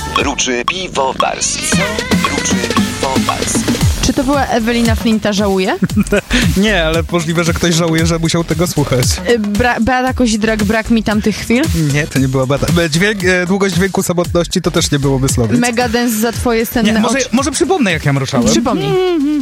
Mruczy Piwowarski. Mruczy Piwowarski. Czy to była Ewelina Flinta żałuje? Nie, ale możliwe, że ktoś żałuje, że musiał tego słuchać. Beata Kozidrak, brak mi tam tych chwil? Nie, to nie była Beata. Długość dźwięku samotności to też nie było Myslowiec. Megadance za twoje senne Nie, oczy. może przypomnę, jak ja mruczałem. Przypomnij.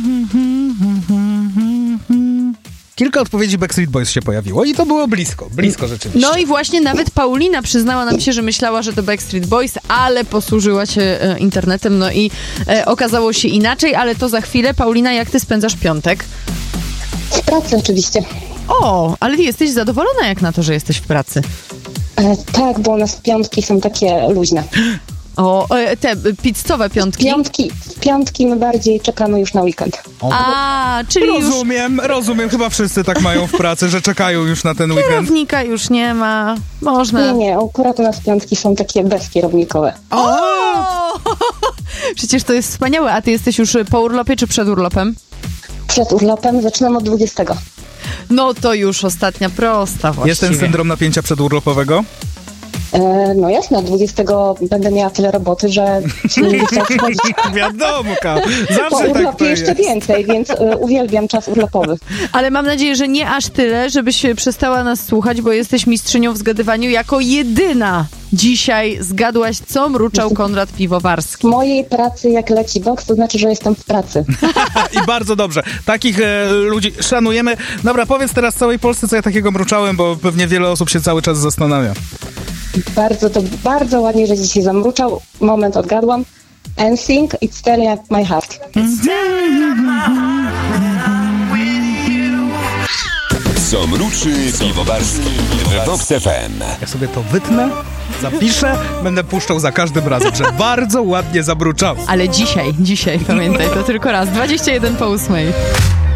Kilka odpowiedzi Backstreet Boys się pojawiło i to było blisko rzeczywiście. No i właśnie nawet Paulina przyznała nam się, że myślała, że to Backstreet Boys, ale posłużyła się internetem, no i okazało się inaczej, ale to za chwilę. Paulina, jak ty spędzasz piątek? W pracy oczywiście. O, ale ty jesteś zadowolona jak na to, że jesteś w pracy. Tak, bo u nas piątki są takie luźne. O, te pizzowe piątki. Piątki my bardziej czekamy już na weekend. A, czyli Rozumiem, chyba wszyscy tak mają w pracy, że czekają już na ten weekend. kierownika już nie ma. Można. Nie, akurat u nas piątki są takie bezkierownikowe. O! Przecież to jest wspaniałe. A ty jesteś już po urlopie czy przed urlopem? Przed urlopem zaczynam od 20. No to już ostatnia prosta właściwie. Jest ten syndrom napięcia przedurlopowego? No jasne, 20 będę miała tyle roboty, że się nie będzie chciał przychodzić. Wiadomo, Po zawsze tak urlopie to jeszcze jest. więcej, więc uwielbiam czas urlopowy. Ale mam nadzieję, że nie aż tyle, żebyś przestała nas słuchać, bo jesteś mistrzynią w zgadywaniu. Jako jedyna dzisiaj zgadłaś, co mruczał Konrad Piwowarski. W mojej pracy jak leci boks, to znaczy, że jestem w pracy. I bardzo dobrze. Takich ludzi szanujemy. Dobra, powiedz teraz całej Polsce, co ja takiego mruczałem, bo pewnie wiele osób się cały czas zastanawia. Bardzo ładnie, że dzisiaj zamruczał. Moment, odgadłam. NSYNC, It's Tearing Up My Heart. Co mruczy Piwowarski w Vox FM. Ja sobie to wytnę, zapiszę, będę puszczał za każdym razem, że bardzo ładnie zamruczał. Ale dzisiaj, pamiętaj, to tylko raz. 21 po 8.